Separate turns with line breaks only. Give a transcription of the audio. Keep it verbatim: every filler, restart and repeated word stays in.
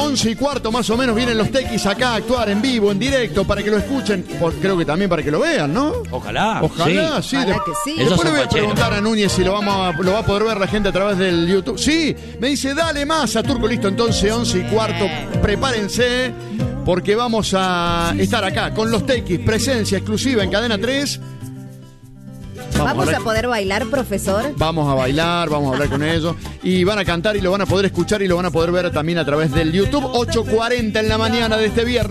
once y cuarto más o menos vienen los Tequis acá a actuar en vivo, en directo, para que lo escuchen. Por, creo que también para que lo vean, ¿no?
Ojalá.
Ojalá, sí.
sí.
Ojalá
que sí.
Después le voy a preguntar a Núñez si lo, vamos a, lo va a poder ver la gente a través del YouTube. Sí, me dice, dale más a Turco. Listo, entonces once y cuarto, prepárense, porque vamos a estar acá con los Tequis, presencia exclusiva en Cadena tres.
Vamos,
Vamos
a,
a,
poder bailar, profesor.
vamos a bailar, vamos a hablar con ellos. Y van a cantar y lo van a poder escuchar y lo van a poder ver también a través del YouTube. ocho cuarenta en la mañana de este viernes.